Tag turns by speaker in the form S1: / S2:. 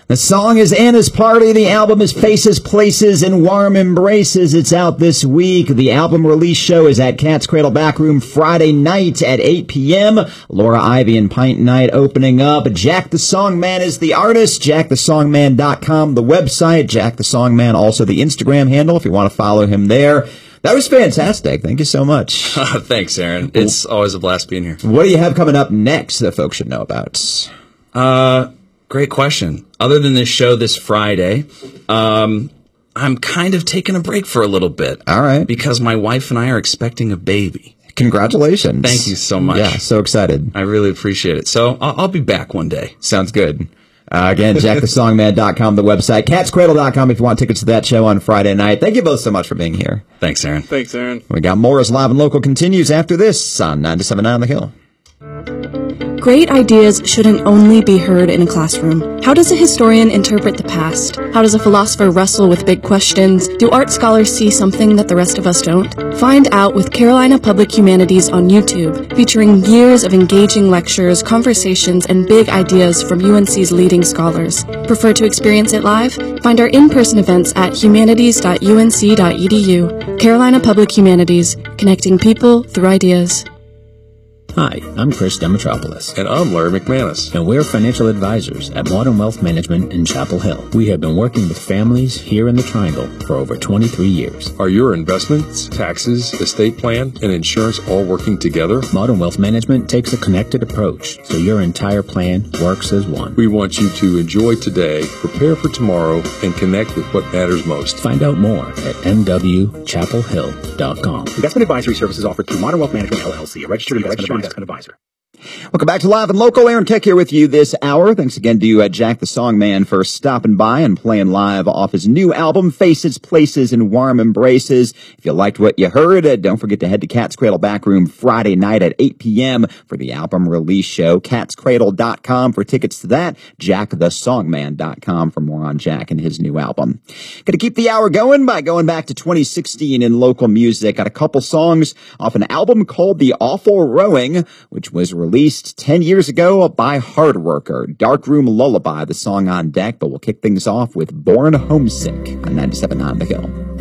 S1: The song is Anna's Party. The album is Faces, Places, and Warm Embraces. It's out this week. The album release show is at Cat's Cradle Backroom Friday night at 8 p.m. Laura Ivy and Pint Night opening up. Jack the Songman is the artist. JackTheSongman.com, the website. Jack the Songman, also the Instagram handle if you want to follow him there. That was fantastic. Thank you so much.
S2: Thanks, Aaron. It's always a blast being here.
S1: What do you have coming up next that folks should know about?
S2: Great question. Other than this show this Friday, I'm kind of taking a break for a little bit.
S1: All right.
S2: Because my wife and I are expecting a baby.
S1: Congratulations.
S2: Thank you so much.
S1: Yeah, so excited.
S2: I really appreciate it. So I'll be back one day.
S1: Sounds good. Again, JackTheSongman.com, the website. CatsCradle.com if you want tickets to that show on Friday night. Thank you both so much for being here.
S2: Thanks, Aaron.
S3: Thanks, Aaron.
S1: We got more as Live and Local continues after this on 97.9 The Hill.
S4: Great ideas shouldn't only be heard in a classroom. How does a historian interpret the past? How does a philosopher wrestle with big questions? Do art scholars see something that the rest of us don't? Find out with Carolina Public Humanities on YouTube, featuring years of engaging lectures, conversations, and big ideas from UNC's leading scholars. Prefer to experience it live? Find our in-person events at humanities.unc.edu. Carolina Public Humanities, connecting people through ideas.
S5: Hi, I'm Chris Demetropoulos.
S3: And I'm Larry McManus.
S5: And we're financial advisors at Modern Wealth Management in Chapel Hill. We have been working with families here in the Triangle for over 23 years.
S3: Are your investments, taxes, estate plan, and insurance all working together?
S5: Modern Wealth Management takes a connected approach, so your entire plan works as one.
S3: We want you to enjoy today, prepare for tomorrow, and connect with what matters most.
S5: Find out more at mwchapelhill.com.
S6: Investment advisory services offered through Modern Wealth Management, LLC, a registered investment advisor.
S1: Welcome back to Live and Local. Aaron Keck here with you this hour. Thanks again to Jack the Songman for stopping by and playing live off his new album, Faces, Places, and Warm Embraces. If you liked what you heard, don't forget to head to Cat's Cradle Backroom Friday night at 8 p.m. for the album release show. CatsCradle.com for tickets to that. JackTheSongman.com for more on Jack and his new album. Gonna keep the hour going by going back to 2016 in local music. Got a couple songs off an album called The Awful Rowing, which was released 10 years ago by Hardworker. Darkroom Lullaby, the song on deck, but we'll kick things off with Born Homesick on 97.9 The Hill.